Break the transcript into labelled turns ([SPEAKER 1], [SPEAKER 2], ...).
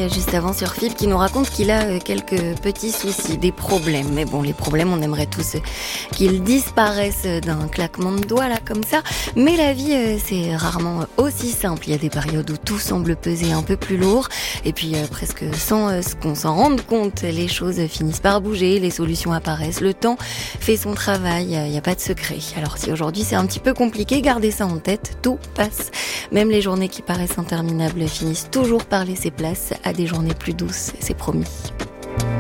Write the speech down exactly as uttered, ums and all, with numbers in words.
[SPEAKER 1] Thierry juste avant sur F I B qui nous raconte qu'il a quelques petits soucis, des problèmes. Mais bon, les problèmes, on aimerait tous qu'ils disparaissent d'un claquement de doigts là comme ça. Mais la vie, c'est rarement aussi simple. Il y a des périodes où tout semble peser un peu plus lourd. Et puis presque sans ce qu'on s'en rende compte, les choses finissent par bouger, les solutions apparaissent. Le temps fait son travail, il n'y a pas de secret. Alors si aujourd'hui c'est un petit peu compliqué, gardez ça en tête, tout passe. Même les journées qui paraissent interminables finissent toujours par laisser place à des journées plus douces, c'est promis.